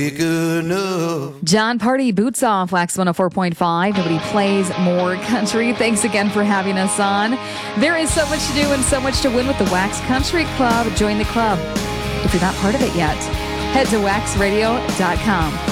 John Party, Boots Off, Wax 104.5. Nobody plays more country. Thanks again for having us on. There is so much to do and so much to win with the Wax Country Club. Join the club if you're not part of it yet. Head to waxradio.com.